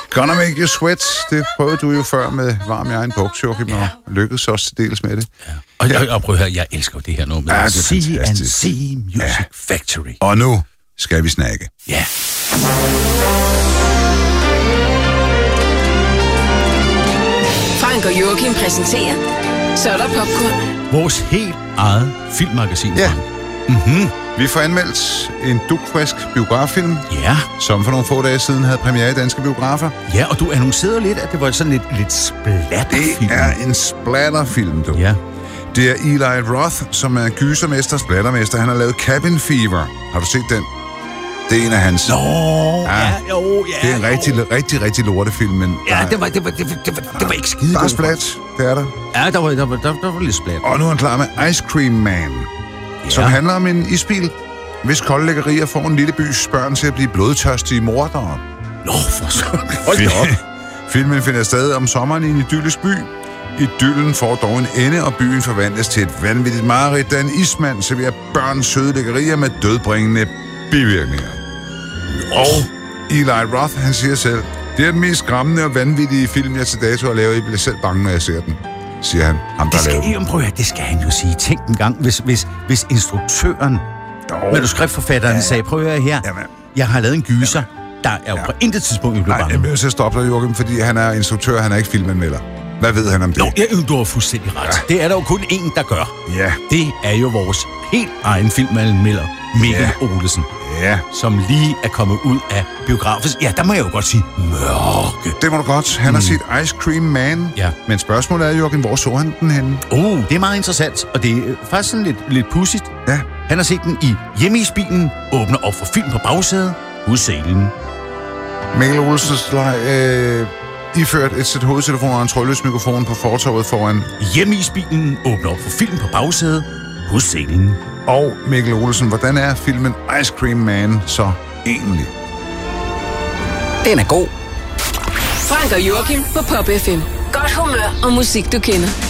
Gonna Make You Sweat, det prøvede du jo før med Varm i egen buks, Joachim, og lykkedes også til dels med det. Ja. Og prøv at høre, jeg elsker det her nummer. Ja, C&C Music Factory. Og nu skal vi snakke. Ja. Frank og Joachim præsenterer Så er der popcorn. Vores helt eget filmmagasin. Ja. Mm-hmm. Vi får anmeldt en dugfrisk biograffilm, Ja. som for nogle få dage siden havde premiere i danske biografer. Ja, og du annoncerede lidt, at det var sådan lidt splatterfilm. Det er en splatterfilm, du. Ja. Det er Eli Roth, som er gysermester, splattermester. Han har lavet Cabin Fever. Har du set den? Det er en af hans. Nå, ja, jo, ja. Det er en rigtig lortefilm, men... Ja, det var ikke skide. Der er splat, det er der. Ja, der var lidt splat. Og nu er han klar med Ice Cream Man, som handler om en isbil, hvis koldlæggerier får en lille bys børn til at blive blodtørstige mordere. Nå, for så. Hold da op. Filmen finder sted om sommeren i en idyllisk by. Idyllen får dog en ende, og byen forvandles til et vanvittigt mareridt, da en ismand serverer børn søde lækkerier med dødbringende bivirkninger. Og Eli Roth, han siger selv, det er den mest skræmmende og vanvittige film, jeg til dato har lavet. Jeg bliver selv bange, når jeg ser den, siger han. Ham, der Det skal han jo sige. Tænk en gang, hvis instruktøren, manuskriptforfatteren sagde, prøv at høre her, jeg har lavet en gyser, der er jo på intet tidspunkt i blevet bange. Jeg vil så stoppe dig, Joachim, fordi han er instruktør, han er ikke filmanmelder. Hvad ved han om det? Nå, du har fuldstændig ret. Ja. Det er der jo kun én, der gør. Ja. Det er jo vores helt egen filmanmelder, Mikkel Olesen. Ja. Som lige er kommet ud af biografen. Ja, der må jeg jo godt sige mørke. Det må du godt. Han har set Ice Cream Man. Ja. Men spørgsmålet er, Joachim, hvor så han den henne? Det er meget interessant, og det er faktisk sådan lidt pudsigt. Ja. Han har set den i hjemmeisbilen, åbner op for film på bagsædet, udsælen. Mikkel Olsens iført et sæt hovedtelefoner og en trådløs mikrofon på fortovet foran. Hjemmeisbilen åbner op for film på bagsædet, udsælen. Og Mikkel Olsen, hvordan er filmen Ice Cream Man så egentlig? Den er god. Frank og Joachim på Pop FM. Godt humør og musik, du kender.